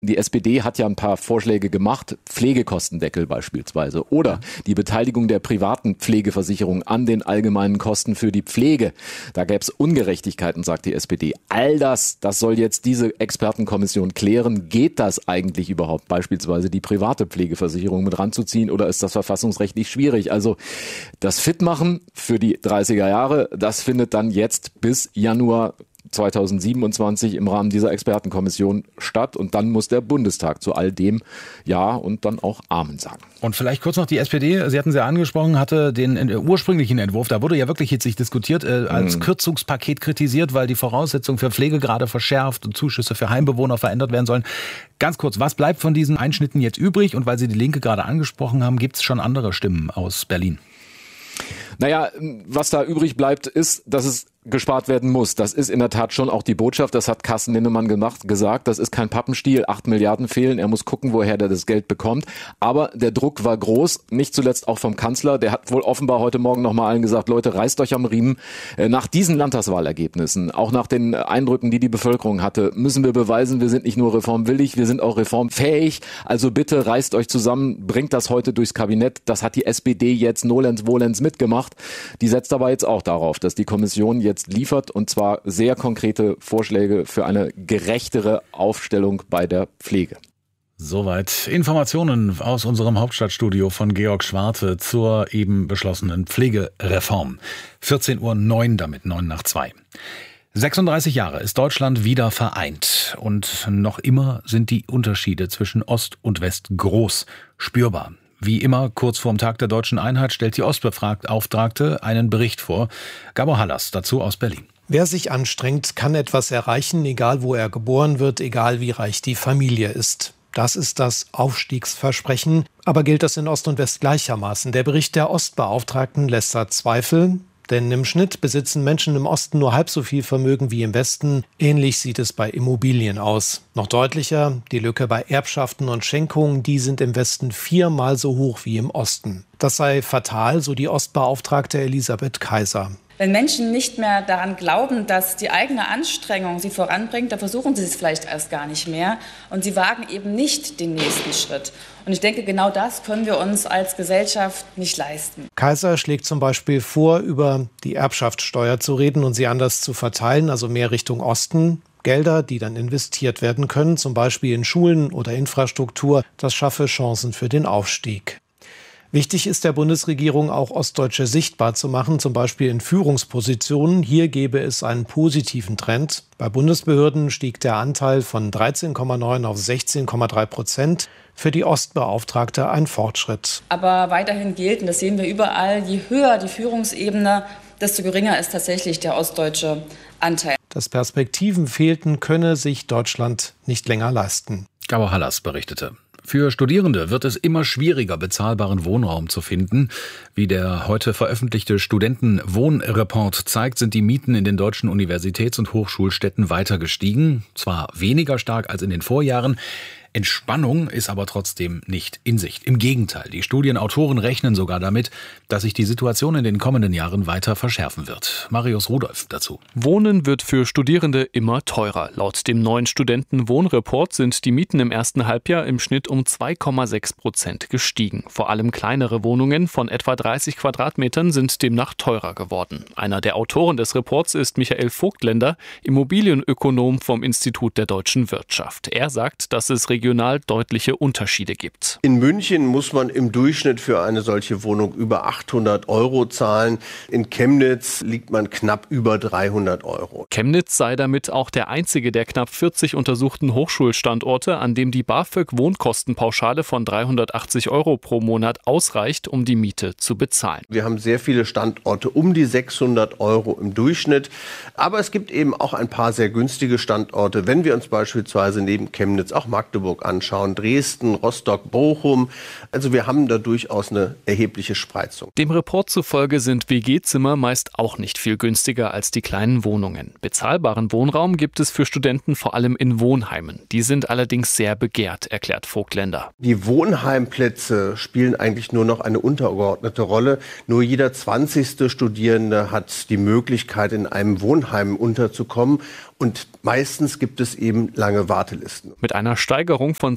Die SPD hat ja ein paar Vorschläge gemacht, Pflegekostendeckel beispielsweise oder die Beteiligung der privaten Pflegeversicherung an den allgemeinen Kosten für die Pflege. Da gäbe es Ungerechtigkeiten, sagt die SPD. All das soll jetzt diese Expertenkommission klären. Geht das eigentlich überhaupt, beispielsweise die private Pflegeversicherung mit ranzuziehen, oder ist das verfassungsrechtlich schwierig? Also das Fitmachen für die 30er Jahre, das findet dann jetzt bis Januar 2027 im Rahmen dieser Expertenkommission statt, und dann muss der Bundestag zu all dem Ja und dann auch Amen sagen. Und vielleicht kurz noch die SPD, Sie hatten sie ja angesprochen, hatte den ursprünglichen Entwurf, da wurde ja wirklich hitzig diskutiert, als Kürzungspaket kritisiert, weil die Voraussetzungen für Pflegegrade verschärft und Zuschüsse für Heimbewohner verändert werden sollen. Ganz kurz, was bleibt von diesen Einschnitten jetzt übrig? Und weil Sie die Linke gerade angesprochen haben, gibt es schon andere Stimmen aus Berlin? Naja, was da übrig bleibt, ist, dass es gespart werden muss. Das ist in der Tat schon auch die Botschaft. Das hat Carsten Linnemann gesagt. Das ist kein Pappenstiel. 8 Milliarden fehlen. Er muss gucken, woher der das Geld bekommt. Aber der Druck war groß. Nicht zuletzt auch vom Kanzler. Der hat wohl offenbar heute Morgen nochmal allen gesagt, Leute, reißt euch am Riemen. Nach diesen Landtagswahlergebnissen, auch nach den Eindrücken, die Bevölkerung hatte, müssen wir beweisen, wir sind nicht nur reformwillig, wir sind auch reformfähig. Also bitte reißt euch zusammen, bringt das heute durchs Kabinett. Das hat die SPD jetzt nolens volens mitgemacht. Die setzt aber jetzt auch darauf, dass die Kommission jetzt liefert, und zwar sehr konkrete Vorschläge für eine gerechtere Aufstellung bei der Pflege. Soweit Informationen aus unserem Hauptstadtstudio von Georg Schwarte zur eben beschlossenen Pflegereform. 14:09 damit, 1:09. 36 Jahre ist Deutschland wieder vereint, und noch immer sind die Unterschiede zwischen Ost und West groß, spürbar. Wie immer, kurz vorm Tag der Deutschen Einheit stellt die Ostbeauftragte einen Bericht vor. Gabor Hallas dazu aus Berlin. Wer sich anstrengt, kann etwas erreichen, egal wo er geboren wird, egal wie reich die Familie ist. Das ist das Aufstiegsversprechen. Aber gilt das in Ost und West gleichermaßen? Der Bericht der Ostbeauftragten lässt da Zweifel. Denn im Schnitt besitzen Menschen im Osten nur halb so viel Vermögen wie im Westen. Ähnlich sieht es bei Immobilien aus. Noch deutlicher, die Lücke bei Erbschaften und Schenkungen, die sind im Westen 4-mal so hoch wie im Osten. Das sei fatal, so die Ostbeauftragte Elisabeth Kaiser. Wenn Menschen nicht mehr daran glauben, dass die eigene Anstrengung sie voranbringt, dann versuchen sie es vielleicht erst gar nicht mehr und sie wagen eben nicht den nächsten Schritt. Und ich denke, genau das können wir uns als Gesellschaft nicht leisten. Kaiser schlägt zum Beispiel vor, über die Erbschaftssteuer zu reden und sie anders zu verteilen, also mehr Richtung Osten. Gelder, die dann investiert werden können, zum Beispiel in Schulen oder Infrastruktur, das schaffe Chancen für den Aufstieg. Wichtig ist der Bundesregierung auch, Ostdeutsche sichtbar zu machen, zum Beispiel in Führungspositionen. Hier gäbe es einen positiven Trend. Bei Bundesbehörden stieg der Anteil von 13,9 auf 16,3%. Für die Ostbeauftragte ein Fortschritt. Aber weiterhin gilt, und das sehen wir überall, je höher die Führungsebene, desto geringer ist tatsächlich der ostdeutsche Anteil. Dass Perspektiven fehlten, könne sich Deutschland nicht länger leisten. Gabor Hallas berichtete. Für Studierende wird es immer schwieriger, bezahlbaren Wohnraum zu finden. Wie der heute veröffentlichte Studentenwohnreport zeigt, sind die Mieten in den deutschen Universitäts- und Hochschulstädten weiter gestiegen. Zwar weniger stark als in den Vorjahren. Entspannung ist aber trotzdem nicht in Sicht. Im Gegenteil, die Studienautoren rechnen sogar damit, dass sich die Situation in den kommenden Jahren weiter verschärfen wird. Marius Rudolph dazu. Wohnen wird für Studierende immer teurer. Laut dem neuen Studentenwohnreport sind die Mieten im ersten Halbjahr im Schnitt um 2,6% gestiegen. Vor allem kleinere Wohnungen von etwa 30 Quadratmetern sind demnach teurer geworden. Einer der Autoren des Reports ist Michael Vogtländer, Immobilienökonom vom Institut der deutschen Wirtschaft. Er sagt, dass es regional deutliche Unterschiede gibt. In München muss man im Durchschnitt für eine solche Wohnung über 800 € zahlen. In Chemnitz liegt man knapp über 300 €. Chemnitz sei damit auch der einzige der knapp 40 untersuchten Hochschulstandorte, an dem die BAföG-Wohnkostenpauschale von 380 € pro Monat ausreicht, um die Miete zu bezahlen. Wir haben sehr viele Standorte um die 600 € im Durchschnitt. Aber es gibt eben auch ein paar sehr günstige Standorte. Wenn wir uns beispielsweise neben Chemnitz auch Magdeburg anschauen, Dresden, Rostock, Bochum. Also wir haben da durchaus eine erhebliche Spreizung. Dem Report zufolge sind WG-Zimmer meist auch nicht viel günstiger als die kleinen Wohnungen. Bezahlbaren Wohnraum gibt es für Studenten vor allem in Wohnheimen. Die sind allerdings sehr begehrt, erklärt Vogtländer. Die Wohnheimplätze spielen eigentlich nur noch eine untergeordnete Rolle. Nur jeder 20. Studierende hat die Möglichkeit, in einem Wohnheim unterzukommen. Und meistens gibt es eben lange Wartelisten. Mit einer Steigerung von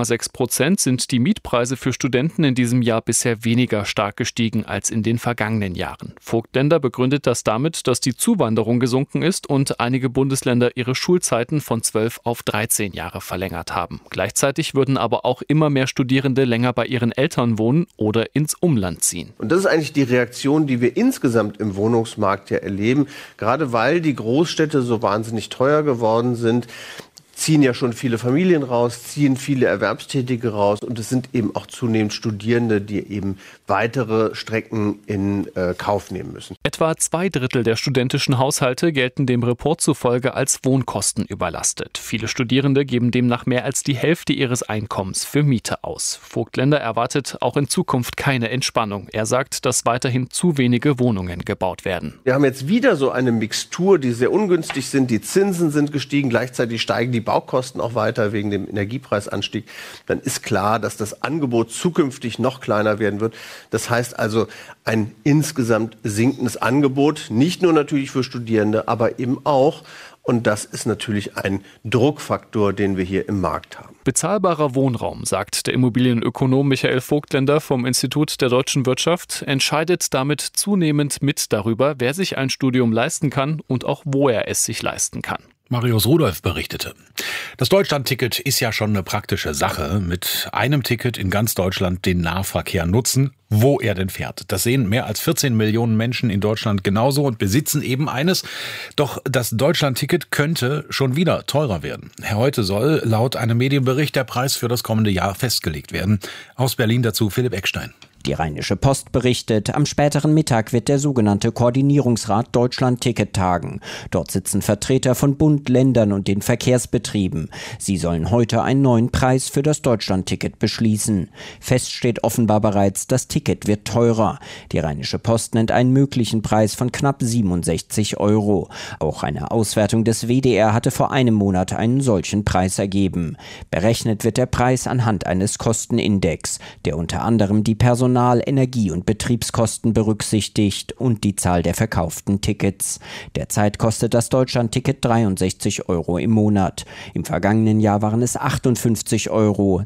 2,6% sind die Mietpreise für Studenten in diesem Jahr bisher weniger stark gestiegen als in den vergangenen Jahren. Vogtländer begründet das damit, dass die Zuwanderung gesunken ist und einige Bundesländer ihre Schulzeiten von 12 auf 13 Jahre verlängert haben. Gleichzeitig würden aber auch immer mehr Studierende länger bei ihren Eltern wohnen oder ins Umland ziehen. Und das ist eigentlich die Reaktion, die wir insgesamt im Wohnungsmarkt ja erleben. Gerade weil die Großstädte so wahnsinnig teuer geworden sind, ziehen ja schon viele Familien raus, ziehen viele Erwerbstätige raus und es sind eben auch zunehmend Studierende, die eben weitere Strecken in Kauf nehmen müssen. Etwa 2/3 der studentischen Haushalte gelten dem Report zufolge als Wohnkosten überlastet. Viele Studierende geben demnach mehr als die Hälfte ihres Einkommens für Miete aus. Vogtländer erwartet auch in Zukunft keine Entspannung. Er sagt, dass weiterhin zu wenige Wohnungen gebaut werden. Wir haben jetzt wieder so eine Mixtur, die sehr ungünstig sind. Die Zinsen sind gestiegen, gleichzeitig steigen die Baukosten auch weiter wegen dem Energiepreisanstieg. Dann ist klar, dass das Angebot zukünftig noch kleiner werden wird. Das heißt also ein insgesamt sinkendes Angebot, nicht nur natürlich für Studierende, aber eben auch. Und das ist natürlich ein Druckfaktor, den wir hier im Markt haben. Bezahlbarer Wohnraum, sagt der Immobilienökonom Michael Vogtländer vom Institut der Deutschen Wirtschaft, entscheidet damit zunehmend mit darüber, wer sich ein Studium leisten kann und auch wo er es sich leisten kann. Marius Rudolph berichtete. Das Deutschland-Ticket ist ja schon eine praktische Sache. Mit einem Ticket in ganz Deutschland den Nahverkehr nutzen, wo er denn fährt. Das sehen mehr als 14 Millionen Menschen in Deutschland genauso und besitzen eben eines. Doch das Deutschland-Ticket könnte schon wieder teurer werden. Heute soll laut einem Medienbericht der Preis für das kommende Jahr festgelegt werden. Aus Berlin dazu Philipp Eckstein. Die Rheinische Post berichtet, am späteren Mittag wird der sogenannte Koordinierungsrat Deutschland-Ticket tagen. Dort sitzen Vertreter von Bund, Ländern und den Verkehrsbetrieben. Sie sollen heute einen neuen Preis für das Deutschland-Ticket beschließen. Fest steht offenbar bereits, das Ticket wird teurer. Die Rheinische Post nennt einen möglichen Preis von knapp 67 €. Auch eine Auswertung des WDR hatte vor einem Monat einen solchen Preis ergeben. Berechnet wird der Preis anhand eines Kostenindex, der unter anderem die Personal-, Energie- und Betriebskosten berücksichtigt und die Zahl der verkauften Tickets. Derzeit kostet das Deutschland-Ticket 63 € im Monat. Im vergangenen Jahr waren es 58 €,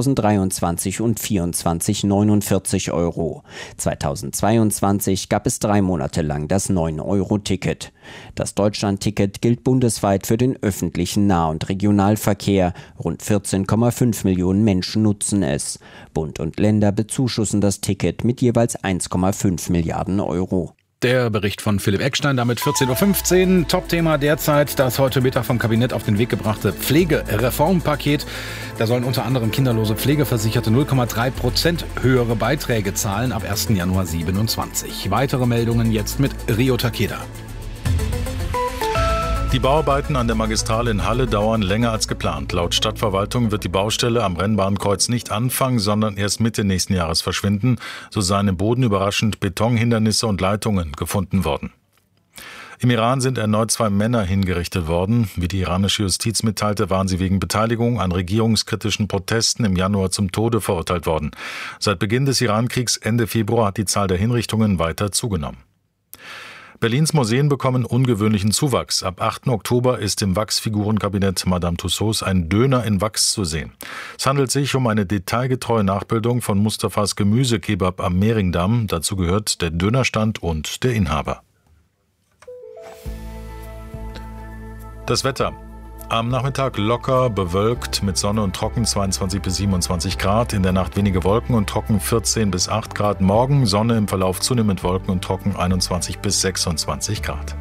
2023 und 2024 49 €. 2022 gab es 3 Monate lang das 9-Euro-Ticket. Das Deutschland-Ticket gilt bundesweit für den öffentlichen Nah- und Regionalverkehr. Rund 14,5 Millionen Menschen nutzen es. Bund und Länder bezuschussen das Ticket mit jeweils 1,5 Milliarden €. Der Bericht von Philipp Eckstein, damit 14:15 Uhr. Top-Thema derzeit das heute Mittag vom Kabinett auf den Weg gebrachte Pflegereformpaket. Da sollen unter anderem kinderlose Pflegeversicherte 0,3% höhere Beiträge zahlen ab 1. Januar 2027. Weitere Meldungen jetzt mit Rio Takeda. Die Bauarbeiten an der Magistrale in Halle dauern länger als geplant. Laut Stadtverwaltung wird die Baustelle am Rennbahnkreuz nicht anfangen, sondern erst Mitte nächsten Jahres verschwinden. So seien im Boden überraschend Betonhindernisse und Leitungen gefunden worden. Im Iran sind erneut 2 Männer hingerichtet worden. Wie die iranische Justiz mitteilte, waren sie wegen Beteiligung an regierungskritischen Protesten im Januar zum Tode verurteilt worden. Seit Beginn des Irankriegs Ende Februar hat die Zahl der Hinrichtungen weiter zugenommen. Berlins Museen bekommen ungewöhnlichen Zuwachs. Ab 8. Oktober ist im Wachsfigurenkabinett Madame Tussauds ein Döner in Wachs zu sehen. Es handelt sich um eine detailgetreue Nachbildung von Mustafas Gemüsekebab am Mehringdamm. Dazu gehört der Dönerstand und der Inhaber. Das Wetter. Am Nachmittag locker bewölkt mit Sonne und trocken 22 bis 27 Grad. In der Nacht wenige Wolken und trocken 14 bis 8 Grad. Morgen Sonne, im Verlauf zunehmend Wolken und trocken 21 bis 26 Grad.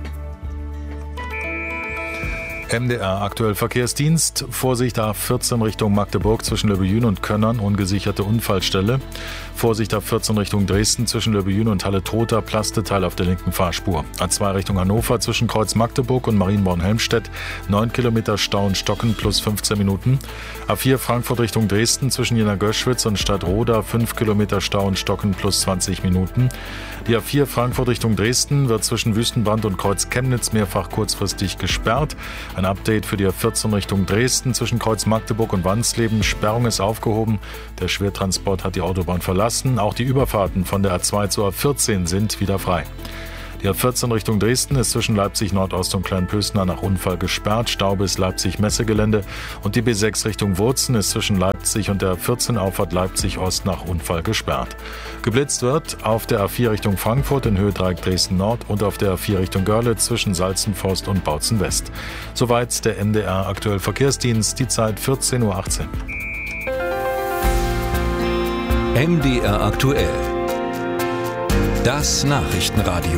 MDR aktuell Verkehrsdienst. Vorsicht A14 Richtung Magdeburg zwischen Löbejün und Könnern, ungesicherte Unfallstelle. Vorsicht A14 Richtung Dresden zwischen Löbejün und Halle-Trotha, Plasteteil auf der linken Fahrspur. A2 Richtung Hannover zwischen Kreuz Magdeburg und Marienborn-Helmstedt. 9 Kilometer Stau in Stocken plus 15 Minuten. A4 Frankfurt Richtung Dresden zwischen Jena-Göschwitz und Stadtroda. 5 Kilometer Stau in Stocken plus 20 Minuten. Die A4 Frankfurt Richtung Dresden wird zwischen Wüstenbrand und Kreuz Chemnitz mehrfach kurzfristig gesperrt. Ein Update für die A14 Richtung Dresden zwischen Kreuz Magdeburg und Wansleben. Sperrung ist aufgehoben. Der Schwertransport hat die Autobahn verlassen. Auch die Überfahrten von der A2 zur A14 sind wieder frei. Die A14 Richtung Dresden ist zwischen Leipzig Nordost und Kleinpösner nach Unfall gesperrt. Stau bis Leipzig Messegelände. Und die B6 Richtung Wurzen ist zwischen Leipzig und der A14 Auffahrt Leipzig Ost nach Unfall gesperrt. Geblitzt wird auf der A4 Richtung Frankfurt in Höhe Dreieck Dresden Nord und auf der A4 Richtung Görlitz zwischen Salzenforst und Bautzen West. Soweit der NDR Aktuell Verkehrsdienst, die Zeit 14:18 Uhr. MDR aktuell. Das Nachrichtenradio.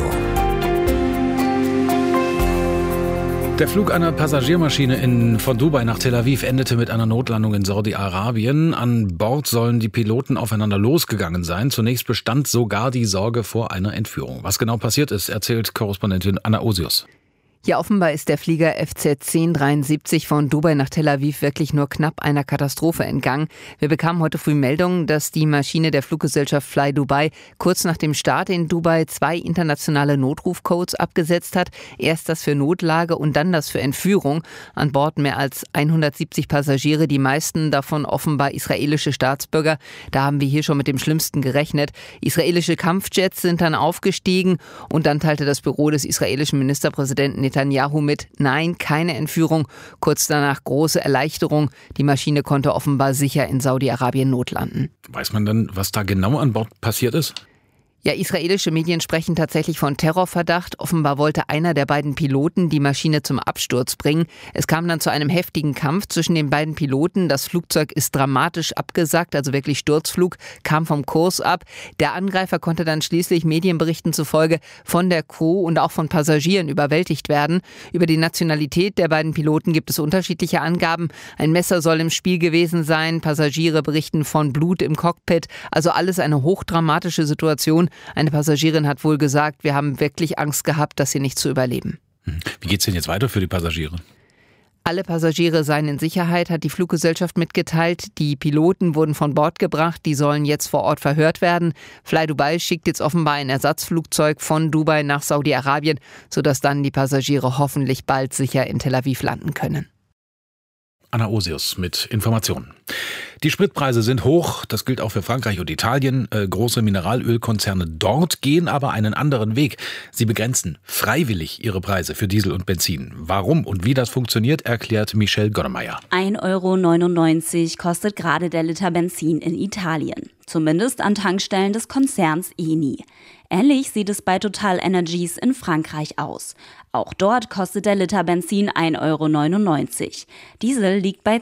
Der Flug einer Passagiermaschine von Dubai nach Tel Aviv endete mit einer Notlandung in Saudi-Arabien. An Bord sollen die Piloten aufeinander losgegangen sein. Zunächst bestand sogar die Sorge vor einer Entführung. Was genau passiert ist, erzählt Korrespondentin Anna Osius. Ja, offenbar ist der Flieger FC 1073 von Dubai nach Tel Aviv wirklich nur knapp einer Katastrophe entgangen. Wir bekamen heute früh Meldungen, dass die Maschine der Fluggesellschaft Fly Dubai kurz nach dem Start in Dubai 2 internationale Notrufcodes abgesetzt hat. Erst das für Notlage und dann das für Entführung. An Bord mehr als 170 Passagiere, die meisten davon offenbar israelische Staatsbürger. Da haben wir hier schon mit dem Schlimmsten gerechnet. Israelische Kampfjets sind dann aufgestiegen und dann teilte das Büro des israelischen Ministerpräsidenten Netanyahu mit, nein, keine Entführung. Kurz danach große Erleichterung. Die Maschine konnte offenbar sicher in Saudi-Arabien notlanden. Weiß man denn, was da genau an Bord passiert ist? Ja, israelische Medien sprechen tatsächlich von Terrorverdacht. Offenbar wollte einer der beiden Piloten die Maschine zum Absturz bringen. Es kam dann zu einem heftigen Kampf zwischen den beiden Piloten. Das Flugzeug ist dramatisch abgesackt, also wirklich Sturzflug, kam vom Kurs ab. Der Angreifer konnte dann schließlich Medienberichten zufolge von der Crew und auch von Passagieren überwältigt werden. Über die Nationalität der beiden Piloten gibt es unterschiedliche Angaben. Ein Messer soll im Spiel gewesen sein. Passagiere berichten von Blut im Cockpit. Also alles eine hochdramatische Situation. Eine Passagierin hat wohl gesagt, wir haben wirklich Angst gehabt, das hier nicht zu überleben. Wie geht's denn jetzt weiter für die Passagiere? Alle Passagiere seien in Sicherheit, hat die Fluggesellschaft mitgeteilt. Die Piloten wurden von Bord gebracht, die sollen jetzt vor Ort verhört werden. Fly Dubai schickt jetzt offenbar ein Ersatzflugzeug von Dubai nach Saudi-Arabien, sodass dann die Passagiere hoffentlich bald sicher in Tel Aviv landen können. Anna Osius mit Informationen. Die Spritpreise sind hoch, das gilt auch für Frankreich und Italien. Große Mineralölkonzerne dort gehen aber einen anderen Weg. Sie begrenzen freiwillig ihre Preise für Diesel und Benzin. Warum und wie das funktioniert, erklärt Michelle Gormeier. 1,99 € kostet gerade der Liter Benzin in Italien. Zumindest an Tankstellen des Konzerns Eni. Ähnlich sieht es bei Total Energies in Frankreich aus. Auch dort kostet der Liter Benzin 1,99 €. Diesel liegt bei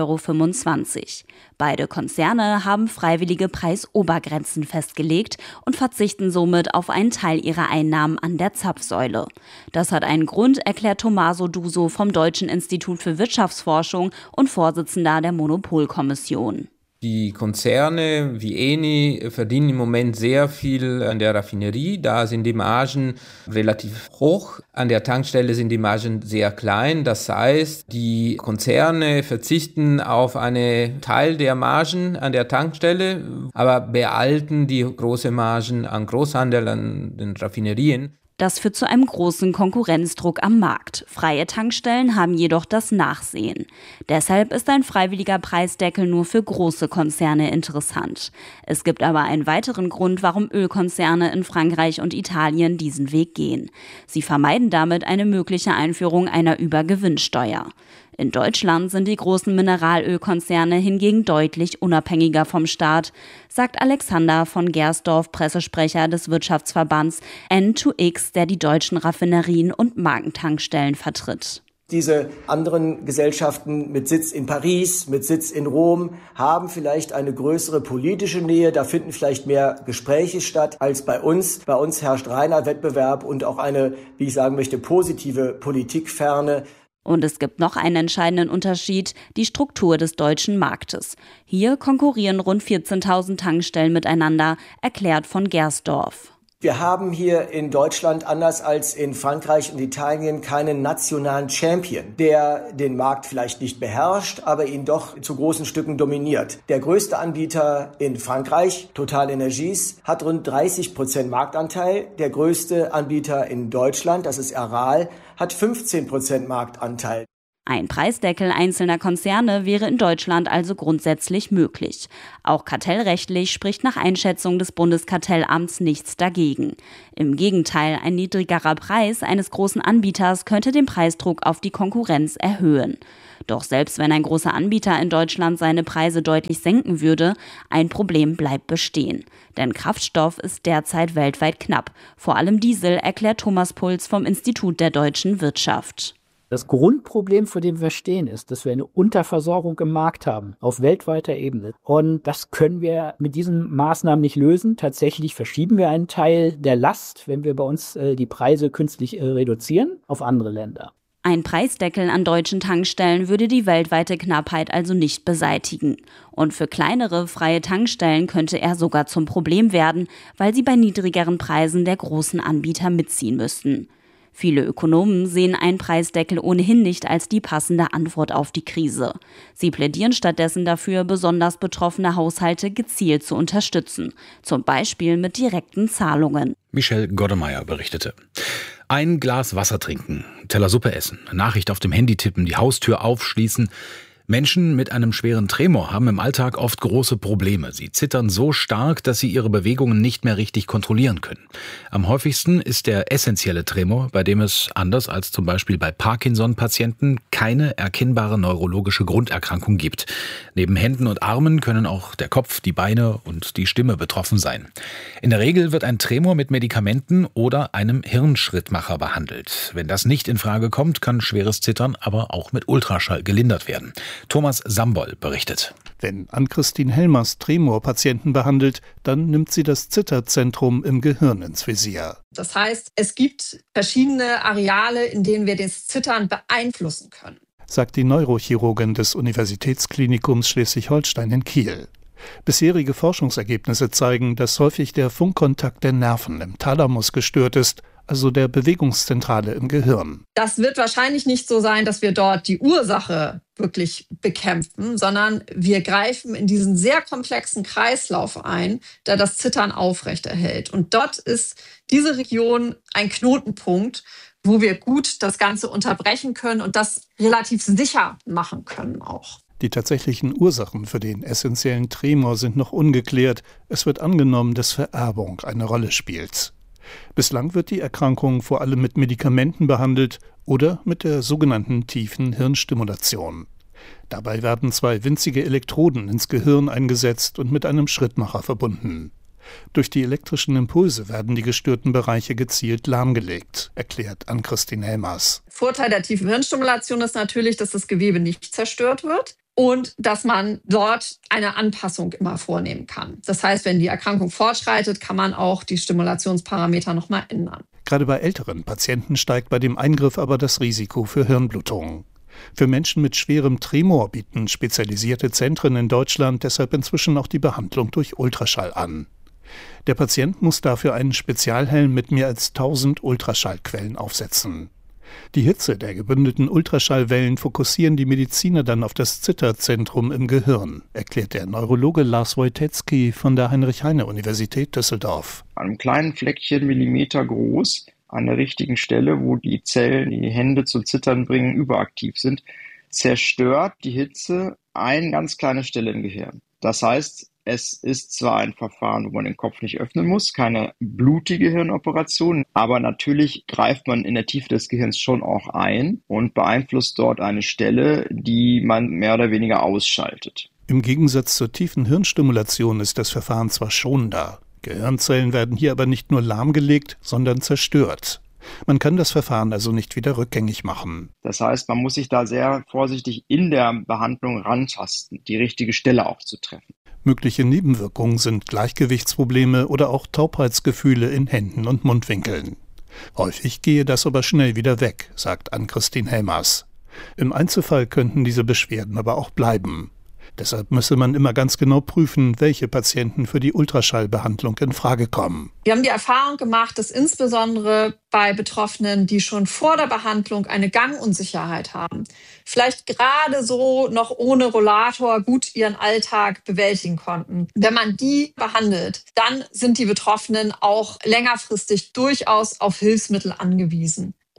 2,25 €. Beide Konzerne haben freiwillige Preisobergrenzen festgelegt und verzichten somit auf einen Teil ihrer Einnahmen an der Zapfsäule. Das hat einen Grund, erklärt Tommaso Duso vom Deutschen Institut für Wirtschaftsforschung und Vorsitzender der Monopolkommission. Die Konzerne wie Eni verdienen im Moment sehr viel an der Raffinerie. Da sind die Margen relativ hoch. An der Tankstelle sind die Margen sehr klein. Das heißt, die Konzerne verzichten auf einen Teil der Margen an der Tankstelle, aber behalten die großen Margen an Großhandel, an den Raffinerien. Das führt zu einem großen Konkurrenzdruck am Markt. Freie Tankstellen haben jedoch das Nachsehen. Deshalb ist ein freiwilliger Preisdeckel nur für große Konzerne interessant. Es gibt aber einen weiteren Grund, warum Ölkonzerne in Frankreich und Italien diesen Weg gehen. Sie vermeiden damit eine mögliche Einführung einer Übergewinnsteuer. In Deutschland sind die großen Mineralölkonzerne hingegen deutlich unabhängiger vom Staat, sagt Alexander von Gersdorf, Pressesprecher des Wirtschaftsverbands N2X, der die deutschen Raffinerien und Markentankstellen vertritt. Diese anderen Gesellschaften mit Sitz in Paris, mit Sitz in Rom, haben vielleicht eine größere politische Nähe. Da finden vielleicht mehr Gespräche statt als bei uns. Bei uns herrscht reiner Wettbewerb und auch eine, wie ich sagen möchte, positive Politikferne. Und es gibt noch einen entscheidenden Unterschied, die Struktur des deutschen Marktes. Hier konkurrieren rund 14.000 Tankstellen miteinander, erklärt von Gersdorf. Wir haben hier in Deutschland, anders als in Frankreich und Italien, keinen nationalen Champion, der den Markt vielleicht nicht beherrscht, aber ihn doch zu großen Stücken dominiert. Der größte Anbieter in Frankreich, Total Energies, hat rund 30% Marktanteil. Der größte Anbieter in Deutschland, das ist Aral, hat 15% Marktanteil. Ein Preisdeckel einzelner Konzerne wäre in Deutschland also grundsätzlich möglich. Auch kartellrechtlich spricht nach Einschätzung des Bundeskartellamts nichts dagegen. Im Gegenteil, ein niedrigerer Preis eines großen Anbieters könnte den Preisdruck auf die Konkurrenz erhöhen. Doch selbst wenn ein großer Anbieter in Deutschland seine Preise deutlich senken würde, ein Problem bleibt bestehen. Denn Kraftstoff ist derzeit weltweit knapp. Vor allem Diesel, erklärt Thomas Puls vom Institut der deutschen Wirtschaft. Das Grundproblem, vor dem wir stehen, ist, dass wir eine Unterversorgung im Markt haben, auf weltweiter Ebene. Und das können wir mit diesen Maßnahmen nicht lösen. Tatsächlich verschieben wir einen Teil der Last, wenn wir bei uns die Preise künstlich reduzieren, auf andere Länder. Ein Preisdeckel an deutschen Tankstellen würde die weltweite Knappheit also nicht beseitigen. Und für kleinere, freie Tankstellen könnte er sogar zum Problem werden, weil sie bei niedrigeren Preisen der großen Anbieter mitziehen müssten. Viele Ökonomen sehen einen Preisdeckel ohnehin nicht als die passende Antwort auf die Krise. Sie plädieren stattdessen dafür, besonders betroffene Haushalte gezielt zu unterstützen, zum Beispiel mit direkten Zahlungen. Michelle Goddemeyer berichtete. Ein Glas Wasser trinken, Teller Suppe essen, Nachricht auf dem Handy tippen, die Haustür aufschließen. Menschen mit einem schweren Tremor haben im Alltag oft große Probleme. Sie zittern so stark, dass sie ihre Bewegungen nicht mehr richtig kontrollieren können. Am häufigsten ist der essentielle Tremor, bei dem es, anders als zum Beispiel bei Parkinson-Patienten, keine erkennbare neurologische Grunderkrankung gibt. Neben Händen und Armen können auch der Kopf, die Beine und die Stimme betroffen sein. In der Regel wird ein Tremor mit Medikamenten oder einem Hirnschrittmacher behandelt. Wenn das nicht in Frage kommt, kann schweres Zittern aber auch mit Ultraschall gelindert werden. Thomas Sambol berichtet. Wenn Ann-Christine Helmers Tremor-Patienten behandelt, dann nimmt sie das Zitterzentrum im Gehirn ins Visier. Das heißt, es gibt verschiedene Areale, in denen wir das Zittern beeinflussen können, sagt die Neurochirurgin des Universitätsklinikums Schleswig-Holstein in Kiel. Bisherige Forschungsergebnisse zeigen, dass häufig der Funkkontakt der Nerven im Thalamus gestört ist, also der Bewegungszentrale im Gehirn. Das wird wahrscheinlich nicht so sein, dass wir dort die Ursache wirklich bekämpfen, sondern wir greifen in diesen sehr komplexen Kreislauf ein, der das Zittern aufrechterhält. Und dort ist diese Region ein Knotenpunkt, wo wir gut das Ganze unterbrechen können und das relativ sicher machen können auch. Die tatsächlichen Ursachen für den essentiellen Tremor sind noch ungeklärt. Es wird angenommen, dass Vererbung eine Rolle spielt. Bislang wird die Erkrankung vor allem mit Medikamenten behandelt oder mit der sogenannten tiefen Hirnstimulation. Dabei werden 2 winzige Elektroden ins Gehirn eingesetzt und mit einem Schrittmacher verbunden. Durch die elektrischen Impulse werden die gestörten Bereiche gezielt lahmgelegt, erklärt Ann-Christine Helmers. Vorteil der tiefen Hirnstimulation ist natürlich, dass das Gewebe nicht zerstört wird und dass man dort eine Anpassung immer vornehmen kann. Das heißt, wenn die Erkrankung fortschreitet, kann man auch die Stimulationsparameter nochmal ändern. Gerade bei älteren Patienten steigt bei dem Eingriff aber das Risiko für Hirnblutungen. Für Menschen mit schwerem Tremor bieten spezialisierte Zentren in Deutschland deshalb inzwischen auch die Behandlung durch Ultraschall an. Der Patient muss dafür einen Spezialhelm mit mehr als 1000 Ultraschallquellen aufsetzen. Die Hitze der gebündelten Ultraschallwellen fokussieren die Mediziner dann auf das Zitterzentrum im Gehirn, erklärt der Neurologe Lars Wojtecki von der Heinrich-Heine-Universität Düsseldorf. An einem kleinen Fleckchen, Millimeter groß, an der richtigen Stelle, wo die Zellen, die Hände zum Zittern bringen, überaktiv sind, zerstört die Hitze eine ganz kleine Stelle im Gehirn. Das heißt, es ist zwar ein Verfahren, wo man den Kopf nicht öffnen muss, keine blutige Hirnoperation, aber natürlich greift man in der Tiefe des Gehirns schon auch ein und beeinflusst dort eine Stelle, die man mehr oder weniger ausschaltet. Im Gegensatz zur tiefen Hirnstimulation ist das Verfahren zwar schonender. Gehirnzellen werden hier aber nicht nur lahmgelegt, sondern zerstört. Man kann das Verfahren also nicht wieder rückgängig machen. Das heißt, man muss sich da sehr vorsichtig in der Behandlung rantasten, die richtige Stelle auch zu treffen. Mögliche Nebenwirkungen sind Gleichgewichtsprobleme oder auch Taubheitsgefühle in Händen und Mundwinkeln. Häufig gehe das aber schnell wieder weg, sagt Ann-Christine Helmers. Im Einzelfall könnten diese Beschwerden aber auch bleiben. Deshalb müsse man immer ganz genau prüfen, welche Patienten für die Ultraschallbehandlung in Frage kommen. Wir haben die Erfahrung gemacht, dass insbesondere bei Betroffenen, die schon vor der Behandlung eine Gangunsicherheit haben, vielleicht gerade so noch ohne Rollator gut ihren Alltag bewältigen konnten. Wenn man die behandelt, dann sind die Betroffenen auch längerfristig durchaus auf Hilfsmittel angewiesen.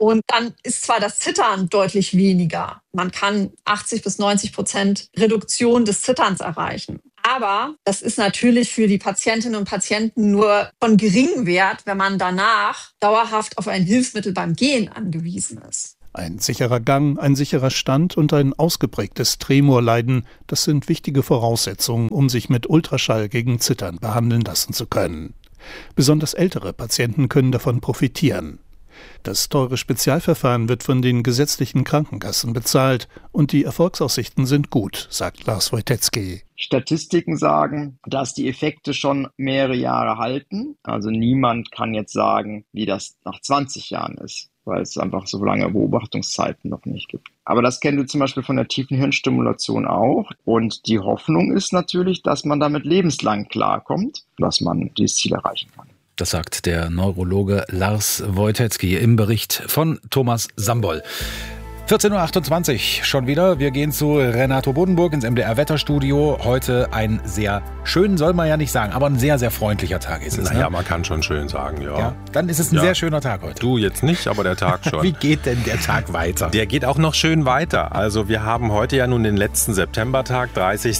Und dann ist zwar das Zittern deutlich weniger. Man kann 80-90% Reduktion des Zitterns erreichen. Aber das ist natürlich für die Patientinnen und Patienten nur von geringem Wert, wenn man danach dauerhaft auf ein Hilfsmittel beim Gehen angewiesen ist. Ein sicherer Gang, ein sicherer Stand und ein ausgeprägtes Tremorleiden, das sind wichtige Voraussetzungen, um sich mit Ultraschall gegen Zittern behandeln lassen zu können. Besonders ältere Patienten können davon profitieren. Das teure Spezialverfahren wird von den gesetzlichen Krankenkassen bezahlt und die Erfolgsaussichten sind gut, sagt Lars Wojtecki. Statistiken sagen, dass die Effekte schon mehrere Jahre halten. Also niemand kann jetzt sagen, wie das nach 20 Jahren ist, weil es einfach so lange Beobachtungszeiten noch nicht gibt. Aber das kennen wir zum Beispiel von der tiefen Hirnstimulation auch. Und die Hoffnung ist natürlich, dass man damit lebenslang klarkommt, dass man dieses Ziel erreichen kann. Das sagt der Neurologe Lars Wojtecki im Bericht von Thomas Sambol. 14.28 Uhr schon wieder. Wir gehen zu Renato Bodenburg ins MDR-Wetterstudio. Heute ein sehr schön, soll man ja nicht sagen, aber ein sehr, sehr freundlicher Tag ist es. Naja, man kann schon schön sagen, ja. Dann ist es ein sehr schöner Tag heute. Du jetzt nicht, aber der Tag schon. Wie geht denn der Tag weiter? Der geht auch noch schön weiter. Also wir haben heute ja nun den letzten Septembertag, 30.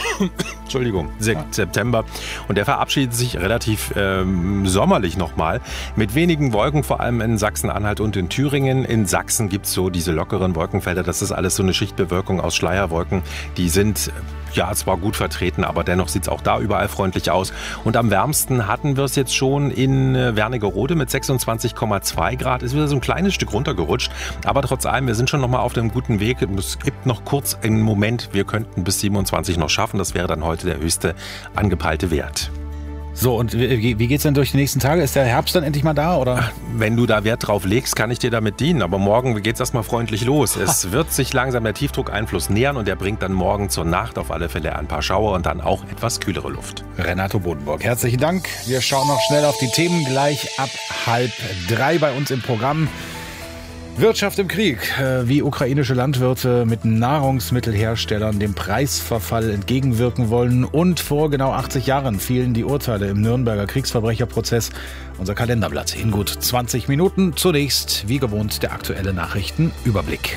September. Und der verabschiedet sich relativ sommerlich nochmal. Mit wenigen Wolken, vor allem in Sachsen-Anhalt und in Thüringen. In Sachsen gibt es so diese lockeren Wolkenfelder. Das ist alles so eine Schichtbewölkung aus Schleierwolken. Die sind ja zwar gut vertreten, aber dennoch sieht es auch da überall freundlich aus. Und am wärmsten hatten wir es jetzt schon in Wernigerode mit 26,2 Grad. Ist wieder so ein kleines Stück runtergerutscht. Aber trotz allem, wir sind schon nochmal auf dem guten Weg. Es gibt noch kurz einen Moment, wir könnten bis 27 noch schaffen. Das wäre dann heute der höchste angepeilte Wert. So, und wie geht's denn durch die nächsten Tage? Ist der Herbst dann endlich mal da, oder? Wenn du da Wert drauf legst, kann ich dir damit dienen. Aber morgen geht's erstmal freundlich los. Es wird sich langsam der Tiefdruckeinfluss nähern und der bringt dann morgen zur Nacht auf alle Fälle ein paar Schauer und dann auch etwas kühlere Luft. Renato Bodenburg, herzlichen Dank. Wir schauen noch schnell auf die Themen gleich ab 2:30 bei uns im Programm. Wirtschaft im Krieg, wie ukrainische Landwirte mit Nahrungsmittelherstellern dem Preisverfall entgegenwirken wollen. Und vor genau 80 Jahren fielen die Urteile im Nürnberger Kriegsverbrecherprozess. Unser Kalenderblatt in gut 20 Minuten. Zunächst, wie gewohnt, der aktuelle Nachrichtenüberblick.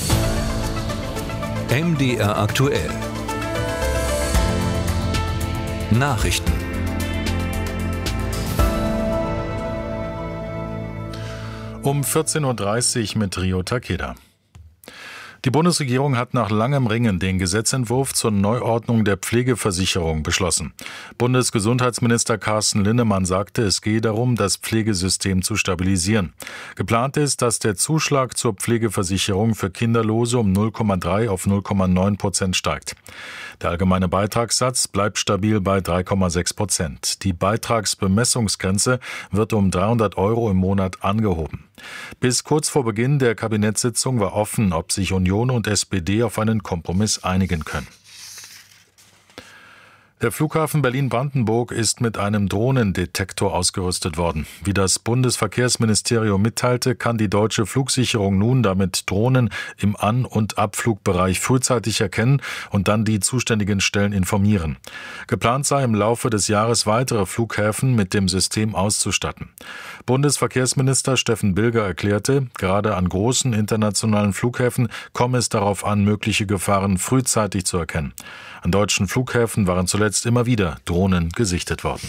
MDR aktuell. Nachrichten. Um 14.30 Uhr mit Rio Takeda. Die Bundesregierung hat nach langem Ringen den Gesetzentwurf zur Neuordnung der Pflegeversicherung beschlossen. Bundesgesundheitsminister Carsten Linnemann sagte, es gehe darum, das Pflegesystem zu stabilisieren. Geplant ist, dass der Zuschlag zur Pflegeversicherung für Kinderlose um 0,3 auf 0,9% steigt. Der allgemeine Beitragssatz bleibt stabil bei 3,6%. Die Beitragsbemessungsgrenze wird um 300 € im Monat angehoben. Bis kurz vor Beginn der Kabinettssitzung war offen, ob sich Union und SPD auf einen Kompromiss einigen können. Der Flughafen Berlin-Brandenburg ist mit einem Drohnendetektor ausgerüstet worden. Wie das Bundesverkehrsministerium mitteilte, kann die deutsche Flugsicherung nun damit Drohnen im An- und Abflugbereich frühzeitig erkennen und dann die zuständigen Stellen informieren. Geplant sei im Laufe des Jahres weitere Flughäfen mit dem System auszustatten. Bundesverkehrsminister Steffen Bilger erklärte, gerade an großen internationalen Flughäfen komme es darauf an, mögliche Gefahren frühzeitig zu erkennen. An deutschen Flughäfen waren zuletzt immer wieder Drohnen gesichtet worden.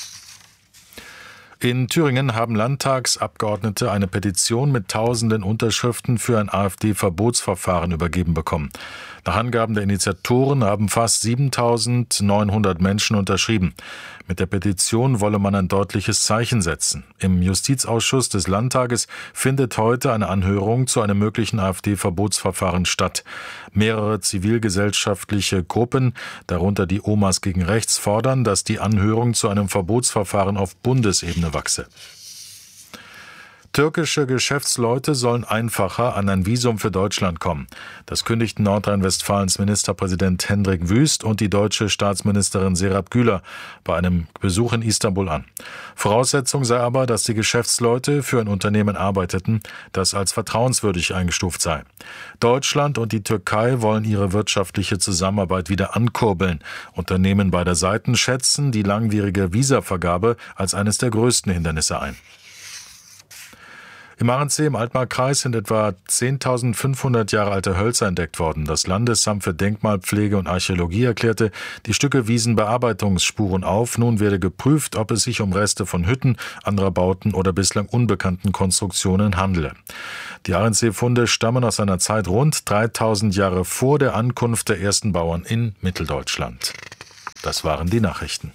In Thüringen haben Landtagsabgeordnete eine Petition mit tausenden Unterschriften für ein AfD-Verbotsverfahren übergeben bekommen. Nach Angaben der Initiatoren haben fast 7.900 Menschen unterschrieben. Mit der Petition wolle man ein deutliches Zeichen setzen. Im Justizausschuss des Landtages findet heute eine Anhörung zu einem möglichen AfD-Verbotsverfahren statt. Mehrere zivilgesellschaftliche Gruppen, darunter die Omas gegen Rechts, fordern, dass die Anhörung zu einem Verbotsverfahren auf Bundesebene wachse. Türkische Geschäftsleute sollen einfacher an ein Visum für Deutschland kommen. Das kündigten Nordrhein-Westfalens Ministerpräsident Hendrik Wüst und die deutsche Staatsministerin Serap Güler bei einem Besuch in Istanbul an. Voraussetzung sei aber, dass die Geschäftsleute für ein Unternehmen arbeiteten, das als vertrauenswürdig eingestuft sei. Deutschland und die Türkei wollen ihre wirtschaftliche Zusammenarbeit wieder ankurbeln. Unternehmen beider Seiten schätzen die langwierige Visavergabe als eines der größten Hindernisse ein. Im Ahrensee im Altmarkkreis sind etwa 10.500 Jahre alte Hölzer entdeckt worden. Das Landesamt für Denkmalpflege und Archäologie erklärte, die Stücke wiesen Bearbeitungsspuren auf. Nun werde geprüft, ob es sich um Reste von Hütten, anderer Bauten oder bislang unbekannten Konstruktionen handele. Die Ahrensee-Funde stammen aus einer Zeit rund 3.000 Jahre vor der Ankunft der ersten Bauern in Mitteldeutschland. Das waren die Nachrichten.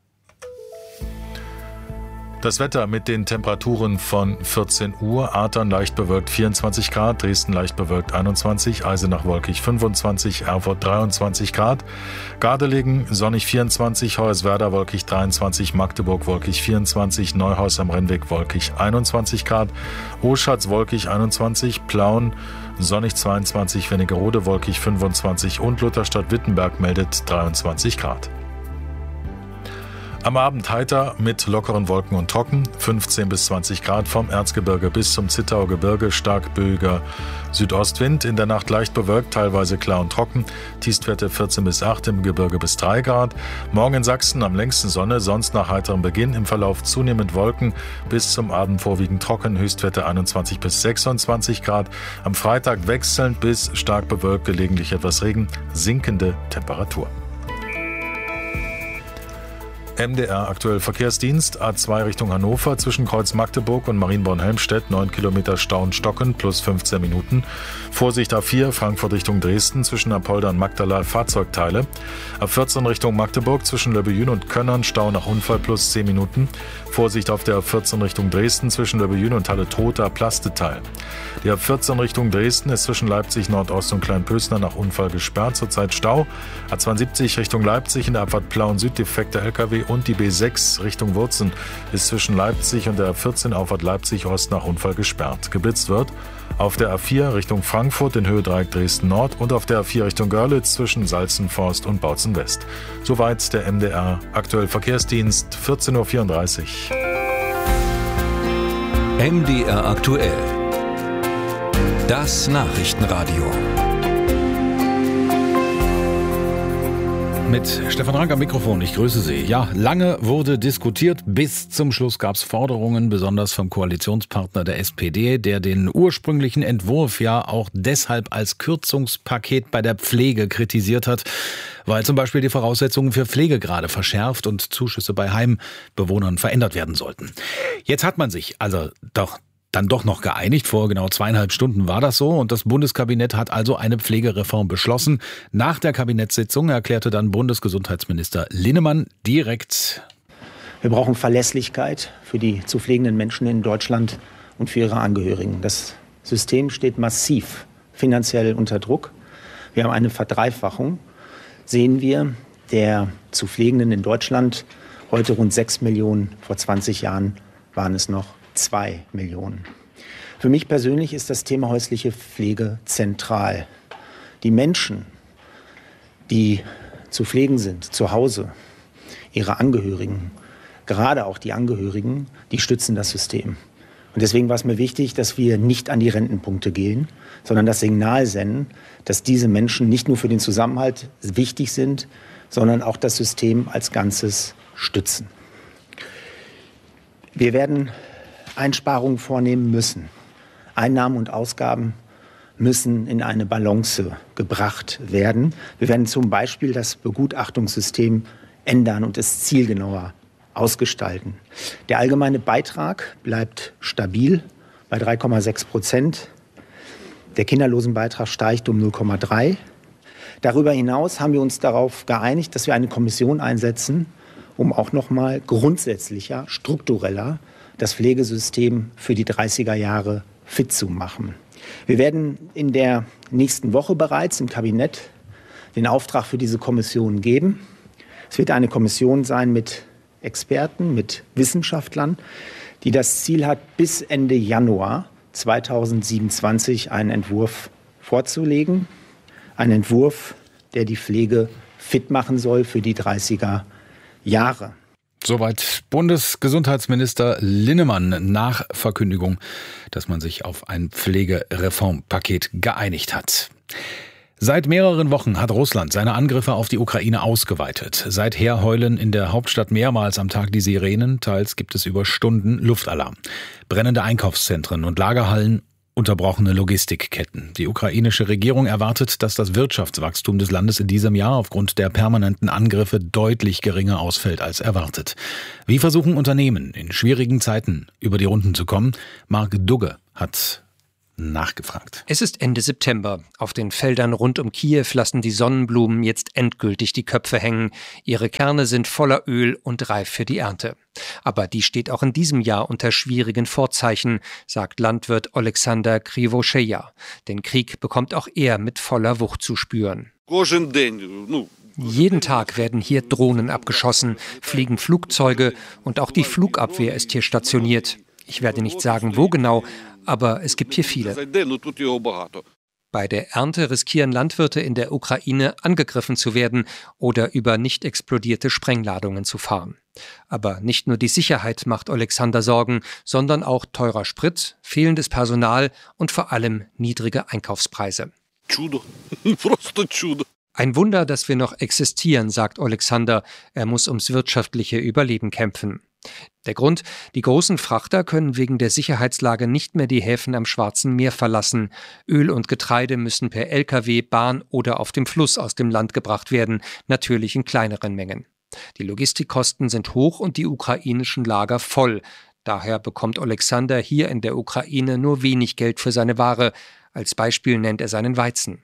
Das Wetter mit den Temperaturen von 14 Uhr. Adern leicht bewölkt 24 Grad, Dresden leicht bewölkt 21, Eisenach wolkig 25, Erfurt 23 Grad, Gardelegen sonnig 24, Hoyerswerda wolkig 23, Magdeburg wolkig 24, Neuhaus am Rennweg wolkig 21 Grad, Oschatz wolkig 21, Plauen sonnig 22, Wernigerode wolkig 25 und Lutherstadt-Wittenberg meldet 23 Grad. Am Abend heiter mit lockeren Wolken und trocken, 15 bis 20 Grad vom Erzgebirge bis zum Zittauer Gebirge, stark böiger Südostwind, in der Nacht leicht bewölkt, teilweise klar und trocken, Tiefstwerte 14 bis 8, im Gebirge bis 3 Grad. Morgen in Sachsen am längsten Sonne, sonst nach heiterem Beginn, im Verlauf zunehmend Wolken, bis zum Abend vorwiegend trocken, Höchstwerte 21 bis 26 Grad. Am Freitag wechselnd bis stark bewölkt, gelegentlich etwas Regen, sinkende Temperatur. MDR aktuell Verkehrsdienst, A2 Richtung Hannover, zwischen Kreuz Magdeburg und Marienborn-Helmstedt, 9 Kilometer Stau und Stocken, plus 15 Minuten. Vorsicht A4, Frankfurt Richtung Dresden, zwischen Apolda und Magdala, Fahrzeugteile. A14 Richtung Magdeburg, zwischen Löbejün und Könnern, Stau nach Unfall, plus 10 Minuten. Vorsicht auf der A14 Richtung Dresden, zwischen Löbejün und Halle-Trotha, Plasteteil. Die A14 Richtung Dresden ist zwischen Leipzig Nordost und Kleinpösner nach Unfall gesperrt, zurzeit Stau. A72 Richtung Leipzig in der Abfahrt Plauen Süd, defekter LKW und die B6 Richtung Wurzen ist zwischen Leipzig und der A14 Auffahrt Leipzig Ost nach Unfall gesperrt. Geblitzt wird auf der A4 Richtung Frankfurt in Höhe Dreieck Dresden Nord und auf der A4 Richtung Görlitz zwischen Salzenforst und Bautzen West. Soweit der MDR aktuell Verkehrsdienst, 14.34 Uhr. MDR aktuell. Das Nachrichtenradio. Mit Stefan Rank am Mikrofon, ich grüße Sie. Ja, lange wurde diskutiert, bis zum Schluss gab es Forderungen, besonders vom Koalitionspartner der SPD, der den ursprünglichen Entwurf ja auch deshalb als Kürzungspaket bei der Pflege kritisiert hat, weil zum Beispiel die Voraussetzungen für Pflegegrade verschärft und Zuschüsse bei Heimbewohnern verändert werden sollten. Jetzt hat man sich dann doch noch geeinigt. Vor genau 2,5 Stunden war das so und das Bundeskabinett hat also eine Pflegereform beschlossen. Nach der Kabinettssitzung erklärte dann Bundesgesundheitsminister Linnemann direkt: Wir brauchen Verlässlichkeit für die zu pflegenden Menschen in Deutschland und für ihre Angehörigen. Das System steht massiv finanziell unter Druck. Wir haben eine Verdreifachung, sehen wir, der zu Pflegenden in Deutschland. Heute rund 6 Millionen, vor 20 Jahren waren es noch 2 Millionen. Für mich persönlich ist das Thema häusliche Pflege zentral. Die Menschen, die zu pflegen sind, zu Hause, ihre Angehörigen, gerade auch die Angehörigen, die stützen das System. Und deswegen war es mir wichtig, dass wir nicht an die Rentenpunkte gehen, sondern das Signal senden, dass diese Menschen nicht nur für den Zusammenhalt wichtig sind, sondern auch das System als Ganzes stützen. Wir werden Einsparungen vornehmen müssen. Einnahmen und Ausgaben müssen in eine Balance gebracht werden. Wir werden zum Beispiel das Begutachtungssystem ändern und es zielgenauer ausgestalten. Der allgemeine Beitrag bleibt stabil bei 3,6%. Der Kinderlosenbeitrag steigt um 0,3%. Darüber hinaus haben wir uns darauf geeinigt, dass wir eine Kommission einsetzen, um auch noch mal grundsätzlicher, struktureller das Pflegesystem für die 30er Jahre fit zu machen. Wir werden in der nächsten Woche bereits im Kabinett den Auftrag für diese Kommission geben. Es wird eine Kommission sein mit Experten, mit Wissenschaftlern, die das Ziel hat, bis Ende Januar 2027 einen Entwurf vorzulegen. Ein Entwurf, der die Pflege fit machen soll für die 30er Jahre. Soweit Bundesgesundheitsminister Linnemann nach Verkündigung, dass man sich auf ein Pflegereformpaket geeinigt hat. Seit mehreren Wochen hat Russland seine Angriffe auf die Ukraine ausgeweitet. Seither heulen in der Hauptstadt mehrmals am Tag die Sirenen, teils gibt es über Stunden Luftalarm. Brennende Einkaufszentren und Lagerhallen, unterbrochene Logistikketten. Die ukrainische Regierung erwartet, dass das Wirtschaftswachstum des Landes in diesem Jahr aufgrund der permanenten Angriffe deutlich geringer ausfällt als erwartet. Wie versuchen Unternehmen in schwierigen Zeiten über die Runden zu kommen? Marc Dugge hat nachgefragt. Es ist Ende September. Auf den Feldern rund um Kiew lassen die Sonnenblumen jetzt endgültig die Köpfe hängen. Ihre Kerne sind voller Öl und reif für die Ernte. Aber die steht auch in diesem Jahr unter schwierigen Vorzeichen, sagt Landwirt Oleksandr Krivoscheja. Den Krieg bekommt auch er mit voller Wucht zu spüren. Jeden Tag werden hier Drohnen abgeschossen, fliegen Flugzeuge und auch die Flugabwehr ist hier stationiert. Ich werde nicht sagen, wo genau, aber es gibt hier viele. Bei der Ernte riskieren Landwirte in der Ukraine, angegriffen zu werden oder über nicht explodierte Sprengladungen zu fahren. Aber nicht nur die Sicherheit macht Oleksandr Sorgen, sondern auch teurer Sprit, fehlendes Personal und vor allem niedrige Einkaufspreise. Ein Wunder, dass wir noch existieren, sagt Oleksandr. Er muss ums wirtschaftliche Überleben kämpfen. Der Grund: Die großen Frachter können wegen der Sicherheitslage nicht mehr die Häfen am Schwarzen Meer verlassen. Öl und Getreide müssen per Lkw, Bahn oder auf dem Fluss aus dem Land gebracht werden, natürlich in kleineren Mengen. Die Logistikkosten sind hoch und die ukrainischen Lager voll. Daher bekommt Oleksandr hier in der Ukraine nur wenig Geld für seine Ware. Als Beispiel nennt er seinen Weizen.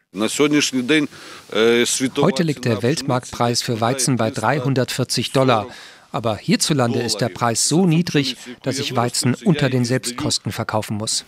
Heute liegt der Weltmarktpreis für Weizen bei $340. Aber hierzulande ist der Preis so niedrig, dass ich Weizen unter den Selbstkosten verkaufen muss.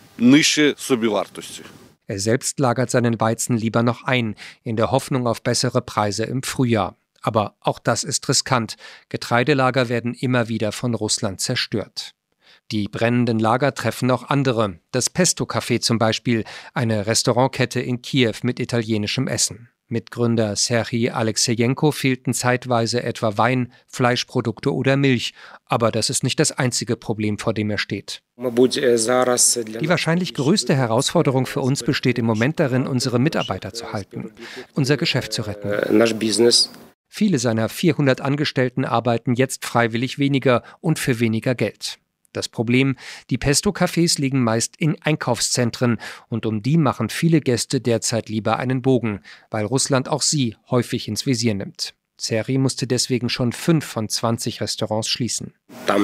Er selbst lagert seinen Weizen lieber noch ein, in der Hoffnung auf bessere Preise im Frühjahr. Aber auch das ist riskant. Getreidelager werden immer wieder von Russland zerstört. Die brennenden Lager treffen auch andere. Das Pesto Café zum Beispiel, eine Restaurantkette in Kiew mit italienischem Essen. Mitgründer Serhij Alexejenko fehlten zeitweise etwa Wein, Fleischprodukte oder Milch. Aber das ist nicht das einzige Problem, vor dem er steht. Die wahrscheinlich größte Herausforderung für uns besteht im Moment darin, unsere Mitarbeiter zu halten, unser Geschäft zu retten. Viele seiner 400 Angestellten arbeiten jetzt freiwillig weniger und für weniger Geld. Das Problem: Die Pesto-Cafés liegen meist in Einkaufszentren und um die machen viele Gäste derzeit lieber einen Bogen, weil Russland auch sie häufig ins Visier nimmt. Serhij musste deswegen schon 5 von 20 Restaurants schließen.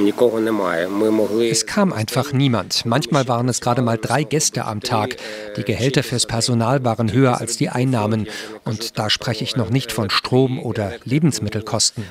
Es kam einfach niemand. Manchmal waren es gerade mal 3 Gäste am Tag. Die Gehälter fürs Personal waren höher als die Einnahmen. Und da spreche ich noch nicht von Strom- oder Lebensmittelkosten.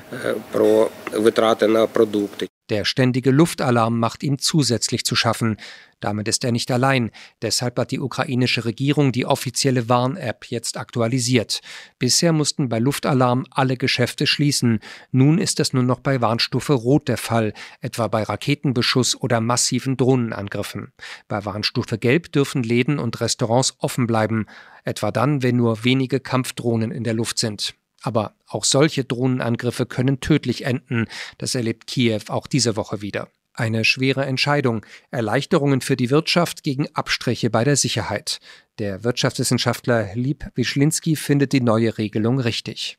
Der ständige Luftalarm macht ihm zusätzlich zu schaffen. Damit ist er nicht allein. Deshalb hat die ukrainische Regierung die offizielle Warn-App jetzt aktualisiert. Bisher mussten bei Luftalarm alle Geschäfte schließen. Nun ist es nur noch bei Warnstufe Rot der Fall, etwa bei Raketenbeschuss oder massiven Drohnenangriffen. Bei Warnstufe Gelb dürfen Läden und Restaurants offen bleiben, etwa dann, wenn nur wenige Kampfdrohnen in der Luft sind. Aber auch solche Drohnenangriffe können tödlich enden. Das erlebt Kiew auch diese Woche wieder. Eine schwere Entscheidung. Erleichterungen für die Wirtschaft gegen Abstriche bei der Sicherheit. Der Wirtschaftswissenschaftler Lip Wischlinski findet die neue Regelung richtig.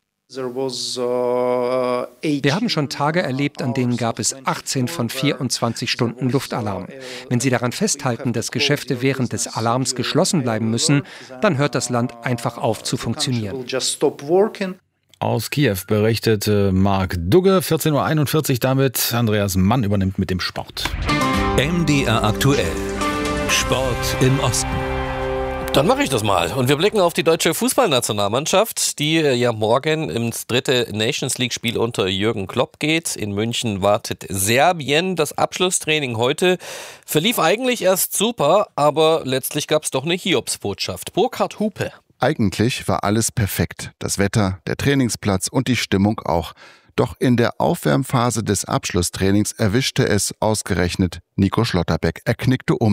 Wir haben schon Tage erlebt, an denen gab es 18 von 24 Stunden Luftalarm. Wenn Sie daran festhalten, dass Geschäfte während des Alarms geschlossen bleiben müssen, dann hört das Land einfach auf zu funktionieren. Aus Kiew berichtete Marc Dugge, 14.41 Uhr damit. Andreas Mann übernimmt mit dem Sport. MDR aktuell. Sport im Osten. Dann mache ich das mal. Und wir blicken auf die deutsche Fußballnationalmannschaft, die ja morgen ins 3. Nations League-Spiel unter Jürgen Klopp geht. In München wartet Serbien. Das Abschlusstraining heute verlief eigentlich erst super, aber letztlich gab es doch eine Hiobsbotschaft. Burkhard Hupe. Eigentlich war alles perfekt. Das Wetter, der Trainingsplatz und die Stimmung auch. Doch in der Aufwärmphase des Abschlusstrainings erwischte es ausgerechnet Nico Schlotterbeck. Er knickte um.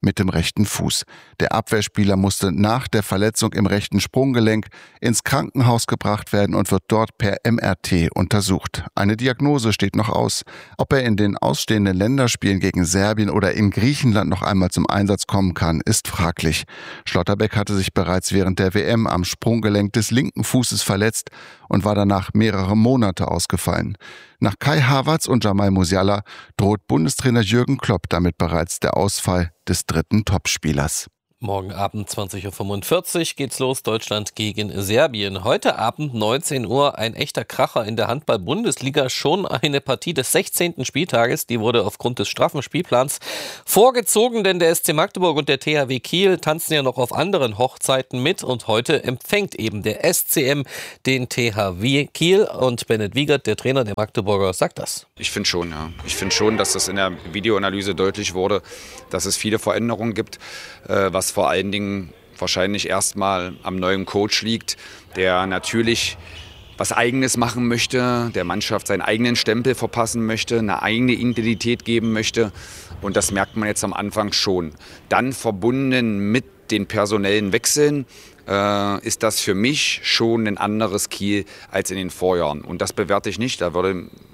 mit dem rechten Fuß. Der Abwehrspieler musste nach der Verletzung im rechten Sprunggelenk ins Krankenhaus gebracht werden und wird dort per MRT untersucht. Eine Diagnose steht noch aus. Ob er in den ausstehenden Länderspielen gegen Serbien oder in Griechenland noch einmal zum Einsatz kommen kann, ist fraglich. Schlotterbeck hatte sich bereits während der WM am Sprunggelenk des linken Fußes verletzt und war danach mehrere Monate ausgefallen. Nach Kai Havertz und Jamal Musiala droht Bundestrainer Jürgen Klopp damit bereits der Ausfall des dritten Topspielers. Morgen Abend 20.45 Uhr geht's los, Deutschland gegen Serbien. Heute Abend 19 Uhr ein echter Kracher in der Handball-Bundesliga. Schon eine Partie des 16. Spieltages, die wurde aufgrund des straffen Spielplans vorgezogen, denn der SC Magdeburg und der THW Kiel tanzen ja noch auf anderen Hochzeiten mit und heute empfängt eben der SCM den THW Kiel und Bennett Wiegert, der Trainer der Magdeburger, sagt das. Ich finde schon, ja. Ich finde schon, dass das in der Videoanalyse deutlich wurde, dass es viele Veränderungen gibt, was vor allen Dingen wahrscheinlich erstmal am neuen Coach liegt, der natürlich was Eigenes machen möchte, der Mannschaft seinen eigenen Stempel verpassen möchte, eine eigene Identität geben möchte. Und das merkt man jetzt am Anfang schon. Dann verbunden mit den personellen Wechseln ist das für mich schon ein anderes Kiel als in den Vorjahren. Und das bewerte ich nicht. Da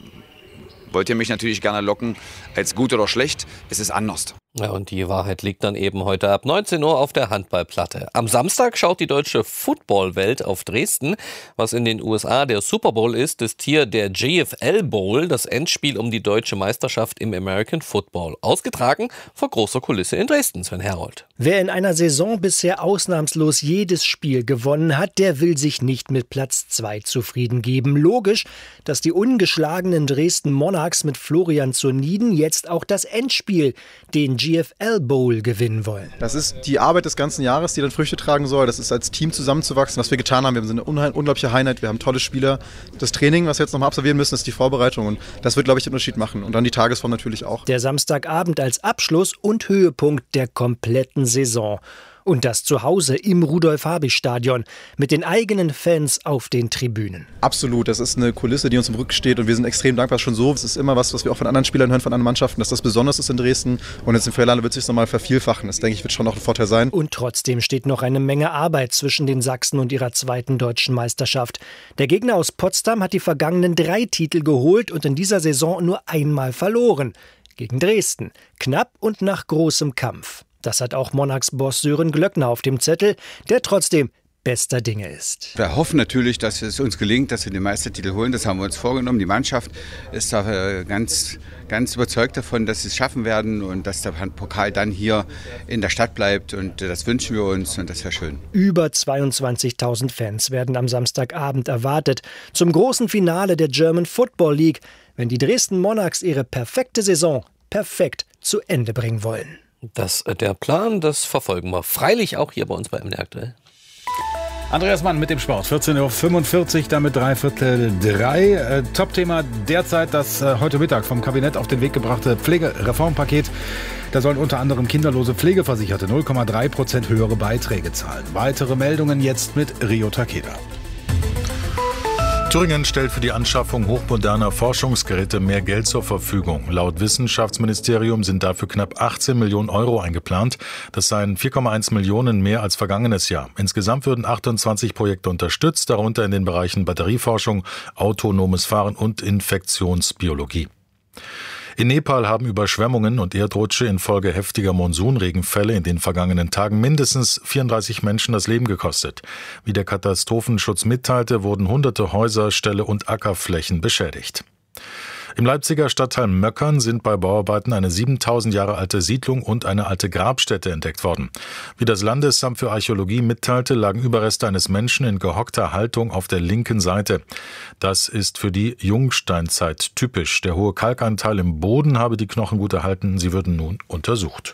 wollt ihr mich natürlich gerne locken, als gut oder schlecht, es ist anders. Ja, und die Wahrheit liegt dann eben heute ab 19 Uhr auf der Handballplatte. Am Samstag schaut die deutsche Football-Welt auf Dresden. Was in den USA der Super Bowl ist hier der GFL Bowl, das Endspiel um die deutsche Meisterschaft im American Football. Ausgetragen vor großer Kulisse in Dresden, Sven Herold. Wer in einer Saison bisher ausnahmslos jedes Spiel gewonnen hat, der will sich nicht mit Platz 2 zufrieden geben. Logisch, dass die ungeschlagenen Dresden Monarchs mit Florian Zurniden jetzt auch das Endspiel, den GFL Bowl, gewinnen wollen. Das ist die Arbeit des ganzen Jahres, die dann Früchte tragen soll. Das ist als Team zusammenzuwachsen, was wir getan haben. Wir sind eine unglaubliche Einheit, wir haben tolle Spieler. Das Training, was wir jetzt nochmal absolvieren müssen, ist die Vorbereitung. Und das wird, glaube ich, den Unterschied machen. Und dann die Tagesform natürlich auch. Der Samstagabend als Abschluss und Höhepunkt der kompletten Saison. Und das zu Hause im Rudolf-Habich-Stadion mit den eigenen Fans auf den Tribünen. Absolut, das ist eine Kulisse, die uns im Rücken steht und wir sind extrem dankbar schon so. Es ist immer was wir auch von anderen Spielern hören, von anderen Mannschaften, dass das besonders ist in Dresden und jetzt in Freiland wird es sich nochmal vervielfachen. Das, denke ich, wird schon noch ein Vorteil sein. Und trotzdem steht noch eine Menge Arbeit zwischen den Sachsen und ihrer zweiten deutschen Meisterschaft. Der Gegner aus Potsdam hat die vergangenen 3 Titel geholt und in dieser Saison nur einmal verloren. Gegen Dresden. Knapp und nach großem Kampf. Das hat auch Monarchs-Boss Sören Glöckner auf dem Zettel, der trotzdem bester Dinge ist. Wir hoffen natürlich, dass es uns gelingt, dass wir den Meistertitel holen. Das haben wir uns vorgenommen. Die Mannschaft ist da ganz überzeugt davon, dass sie es schaffen werden und dass der Pokal dann hier in der Stadt bleibt. Und das wünschen wir uns und das wäre schön. Über 22.000 Fans werden am Samstagabend erwartet zum großen Finale der German Football League, wenn die Dresden Monarchs ihre perfekte Saison perfekt zu Ende bringen wollen. Das ist der Plan, das verfolgen wir. Freilich auch hier bei uns bei MDR aktuell. Andreas Mann mit dem Sport. 14.45 Uhr, damit 2:45. Top-Thema derzeit das heute Mittag vom Kabinett auf den Weg gebrachte Pflegereformpaket. Da sollen unter anderem kinderlose Pflegeversicherte 0,3% höhere Beiträge zahlen. Weitere Meldungen jetzt mit Rio Takeda. Thüringen stellt für die Anschaffung hochmoderner Forschungsgeräte mehr Geld zur Verfügung. Laut Wissenschaftsministerium sind dafür knapp 18 Millionen Euro eingeplant. Das seien 4,1 Millionen mehr als vergangenes Jahr. Insgesamt würden 28 Projekte unterstützt, darunter in den Bereichen Batterieforschung, autonomes Fahren und Infektionsbiologie. In Nepal haben Überschwemmungen und Erdrutsche infolge heftiger Monsunregenfälle in den vergangenen Tagen mindestens 34 Menschen das Leben gekostet. Wie der Katastrophenschutz mitteilte, wurden hunderte Häuser, Ställe und Ackerflächen beschädigt. Im Leipziger Stadtteil Möckern sind bei Bauarbeiten eine 7000 Jahre alte Siedlung und eine alte Grabstätte entdeckt worden. Wie das Landesamt für Archäologie mitteilte, lagen Überreste eines Menschen in gehockter Haltung auf der linken Seite. Das ist für die Jungsteinzeit typisch. Der hohe Kalkanteil im Boden habe die Knochen gut erhalten. Sie würden nun untersucht.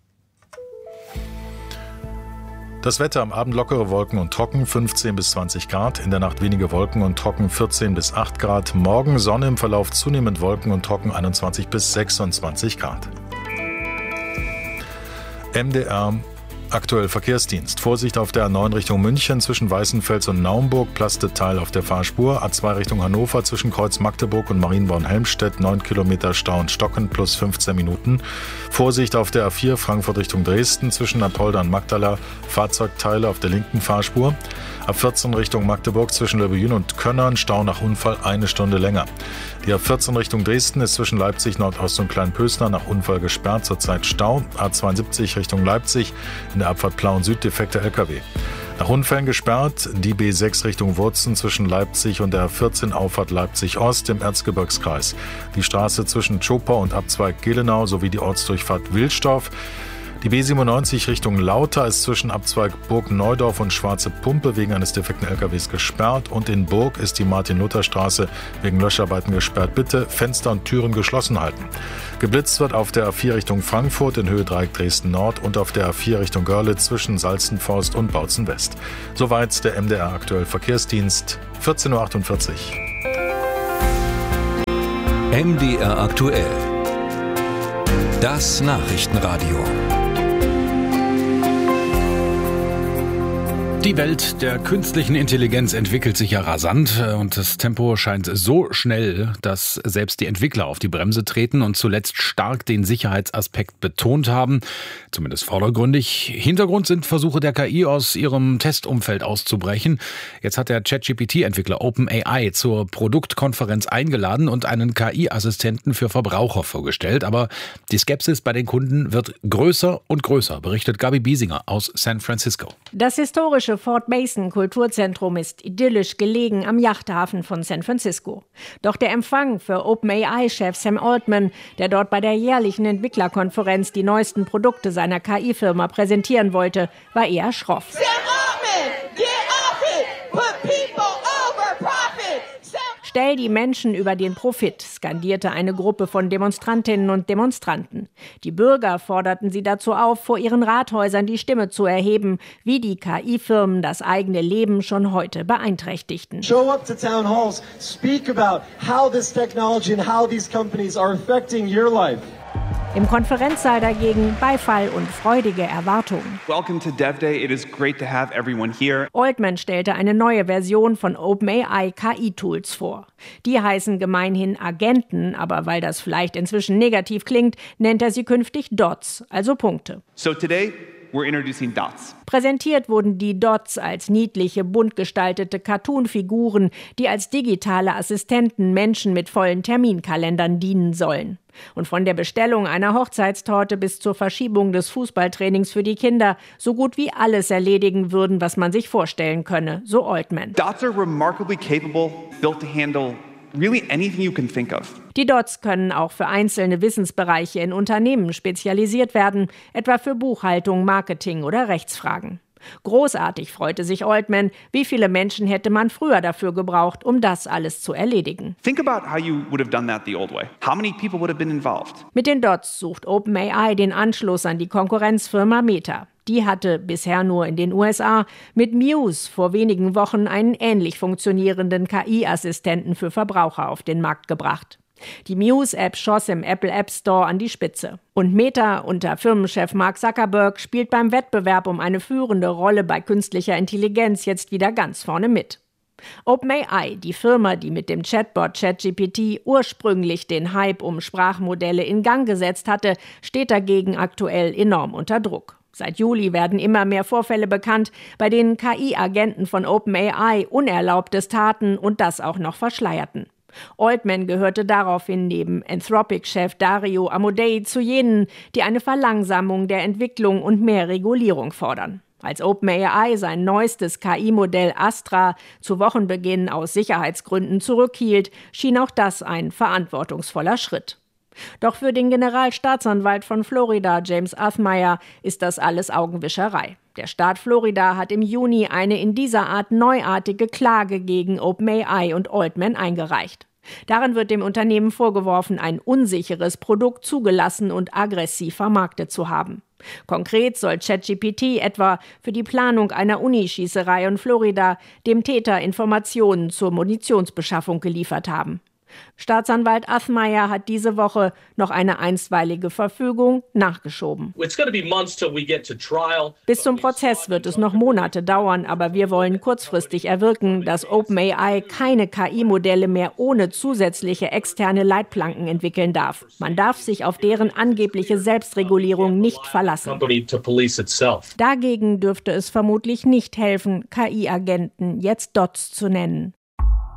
Das Wetter: am Abend lockere Wolken und trocken, 15 bis 20 Grad. In der Nacht wenige Wolken und trocken, 14 bis 8 Grad. Morgen Sonne, im Verlauf zunehmend Wolken und trocken, 21 bis 26 Grad. MDR Aktuell Verkehrsdienst. Vorsicht auf der A9 Richtung München zwischen Weißenfels und Naumburg, plastet Teil auf der Fahrspur. A2 Richtung Hannover zwischen Kreuz Magdeburg und Marienborn-Helmstedt, 9 Kilometer Stau und Stocken plus 15 Minuten. Vorsicht auf der A4 Frankfurt Richtung Dresden zwischen Apolda und Magdala, Fahrzeugteile auf der linken Fahrspur. A14 Richtung Magdeburg zwischen Löbejün und Könnern, Stau nach Unfall 1 Stunde länger. Die A14 Richtung Dresden ist zwischen Leipzig Nordost und Kleinpösner nach Unfall gesperrt, zurzeit Stau. A72 Richtung Leipzig, in der Abfahrt Plauen Süd defekter LKW. Nach Unfällen gesperrt, die B6 Richtung Wurzen zwischen Leipzig und der A14 Auffahrt Leipzig-Ost im Erzgebirgskreis. Die Straße zwischen Zschopau und Abzweig Gelenau sowie die Ortsdurchfahrt Wilsdorf. Die B97 Richtung Lauter ist zwischen Abzweig Burg-Neudorf und Schwarze Pumpe wegen eines defekten LKWs gesperrt. Und in Burg ist die Martin-Luther-Straße wegen Löscharbeiten gesperrt. Bitte Fenster und Türen geschlossen halten. Geblitzt wird auf der A4 Richtung Frankfurt in Höhe Dreieck Dresden-Nord und auf der A4 Richtung Görlitz zwischen Salzenforst und Bautzen-West. Soweit der MDR Aktuell Verkehrsdienst, 14.48 Uhr. MDR Aktuell. Das Nachrichtenradio. Die Welt der künstlichen Intelligenz entwickelt sich ja rasant und das Tempo scheint so schnell, dass selbst die Entwickler auf die Bremse treten und zuletzt stark den Sicherheitsaspekt betont haben, zumindest vordergründig. Hintergrund sind Versuche der KI aus ihrem Testumfeld auszubrechen. Jetzt hat der ChatGPT-Entwickler OpenAI zur Produktkonferenz eingeladen und einen KI-Assistenten für Verbraucher vorgestellt. Aber die Skepsis bei den Kunden wird größer und größer, berichtet Gabi Biesinger aus San Francisco. Das historische Fort Mason Kulturzentrum ist idyllisch gelegen am Yachthafen von San Francisco. Doch der Empfang für OpenAI-Chef Sam Altman, der dort bei der jährlichen Entwicklerkonferenz die neuesten Produkte seiner KI-Firma präsentieren wollte, war eher schroff. Sam Altman, get off it! Put people over profit! Stell die Menschen über den Profit, skandierte eine Gruppe von Demonstrantinnen und Demonstranten. Die Bürger forderten sie dazu auf, vor ihren Rathäusern die Stimme zu erheben, wie die KI-Firmen das eigene Leben schon heute beeinträchtigten. Show up to town halls, speak about how this technology and how these companies are affecting your life. Im Konferenzsaal dagegen Beifall und freudige Erwartungen. Welcome to Dev Day. It is great to have everyone here. Altman stellte eine neue Version von OpenAI KI-Tools vor. Die heißen gemeinhin Agenten, aber weil das vielleicht inzwischen negativ klingt, nennt er sie künftig Dots, also Punkte. So today we're introducing Dots. Präsentiert wurden die Dots als niedliche, bunt gestaltete Cartoon-Figuren, die als digitale Assistenten Menschen mit vollen Terminkalendern dienen sollen. Und von der Bestellung einer Hochzeitstorte bis zur Verschiebung des Fußballtrainings für die Kinder so gut wie alles erledigen würden, was man sich vorstellen könne, so Altman. Dots are remarkably capable, built to handle really anything you can think of. Die Dots können auch für einzelne Wissensbereiche in Unternehmen spezialisiert werden, etwa für Buchhaltung, Marketing oder Rechtsfragen. Großartig freute sich Altman, wie viele Menschen hätte man früher dafür gebraucht, um das alles zu erledigen. Think about how you would have done that the old way. How many people would have been involved? Mit den Dots sucht OpenAI den Anschluss an die Konkurrenzfirma Meta. Die hatte bisher nur in den USA mit Muse vor wenigen Wochen einen ähnlich funktionierenden KI-Assistenten für Verbraucher auf den Markt gebracht. Die Muse-App schoss im Apple App Store an die Spitze. Und Meta unter Firmenchef Mark Zuckerberg spielt beim Wettbewerb um eine führende Rolle bei künstlicher Intelligenz jetzt wieder ganz vorne mit. OpenAI, die Firma, die mit dem Chatbot ChatGPT ursprünglich den Hype um Sprachmodelle in Gang gesetzt hatte, steht dagegen aktuell enorm unter Druck. Seit Juli werden immer mehr Vorfälle bekannt, bei denen KI-Agenten von OpenAI Unerlaubtes taten und das auch noch verschleierten. Altman gehörte daraufhin neben Anthropic-Chef Dario Amodei zu jenen, die eine Verlangsamung der Entwicklung und mehr Regulierung fordern. Als OpenAI sein neuestes KI-Modell Astra zu Wochenbeginn aus Sicherheitsgründen zurückhielt, schien auch das ein verantwortungsvoller Schritt. Doch für den Generalstaatsanwalt von Florida, James Athmeier, ist das alles Augenwischerei. Der Staat Florida hat im Juni eine in dieser Art neuartige Klage gegen OpenAI und Altman eingereicht. Darin wird dem Unternehmen vorgeworfen, ein unsicheres Produkt zugelassen und aggressiv vermarktet zu haben. Konkret soll ChatGPT etwa für die Planung einer Unischießerei in Florida dem Täter Informationen zur Munitionsbeschaffung geliefert haben. Staatsanwalt Athmeier hat diese Woche noch eine einstweilige Verfügung nachgeschoben. Bis zum Prozess wird es noch Monate dauern, aber wir wollen kurzfristig erwirken, dass OpenAI keine KI-Modelle mehr ohne zusätzliche externe Leitplanken entwickeln darf. Man darf sich auf deren angebliche Selbstregulierung nicht verlassen. Dagegen dürfte es vermutlich nicht helfen, KI-Agenten jetzt Dots zu nennen.